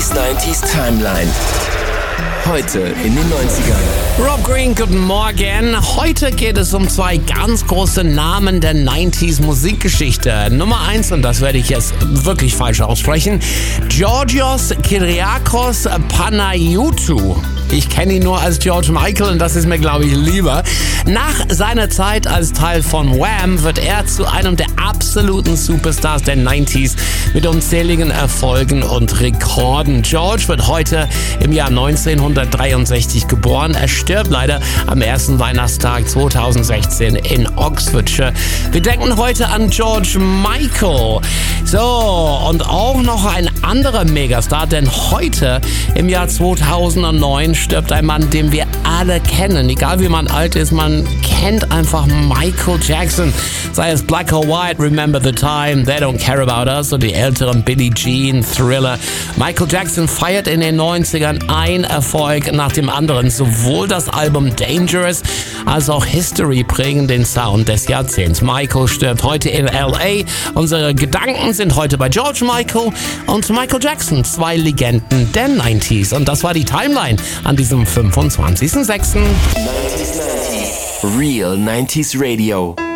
90s Timeline. Heute in den 90ern. Rob Green, guten Morgen. Heute geht es um zwei ganz große Namen der 90s Musikgeschichte. Nummer 1, und das werde ich jetzt wirklich falsch aussprechen, Georgios Kyriakos Panayiotou. Ich kenne ihn nur als George Michael und das ist mir, glaube ich, lieber. Nach seiner Zeit als Teil von Wham wird er zu einem der absoluten Superstars der 90s mit unzähligen Erfolgen und Rekorden. George wird heute im Jahr 1963 geboren. Er stirbt leider am ersten Weihnachtstag 2016 in Oxfordshire. Wir denken heute an George Michael. So, und auch noch ein anderer Megastar, denn heute im Jahr 2009 stirbt ein Mann, den wir alle kennen. Egal wie man alt ist, man kennt einfach Michael Jackson. Sei es Black or White, Remember the Time, They Don't Care About Us oder die älteren Billie Jean, Thriller. Michael Jackson feiert in den 90ern ein Erfolg nach dem anderen. Sowohl das Album Dangerous als auch History prägen den Sound des Jahrzehnts. Michael stirbt heute in L.A. Unsere Gedanken sind heute bei George Michael und Michael Jackson, zwei Legenden der 90s. Und das war die Timeline an diesem 25.06. Real 90s Radio.